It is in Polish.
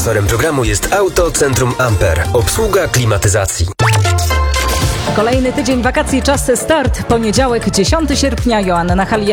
Sponsorem programu jest Auto Centrum Amper. Obsługa klimatyzacji. Kolejny tydzień wakacji, czas start. Poniedziałek, 10 sierpnia. Joanna Halia.